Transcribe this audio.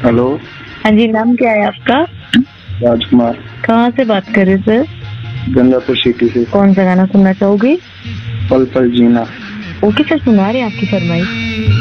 Hello. हाँ जी, नाम क्या है आपका? राजकुमार। कहाँ से बात कर रहे सर? गंगापुर सिटी से। कौन सा गाना सुनना चाहोगे? पल पल जीना। ओके सर, सुना रहे हैं आपकी फरमाइश।